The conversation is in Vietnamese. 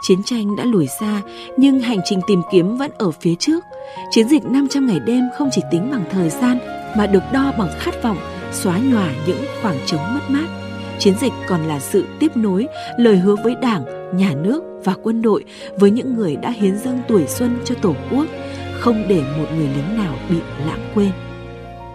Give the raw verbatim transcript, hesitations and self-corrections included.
Chiến tranh đã lùi xa, nhưng hành trình tìm kiếm vẫn ở phía trước. Chiến dịch năm trăm ngày đêm không chỉ tính bằng thời gian mà được đo bằng khát vọng xóa nhòa những khoảng trống mất mát. Chiến dịch còn là sự tiếp nối, lời hứa với Đảng, Nhà nước và quân đội, với những người đã hiến dâng tuổi xuân cho Tổ quốc, không để một người lính nào bị lãng quên.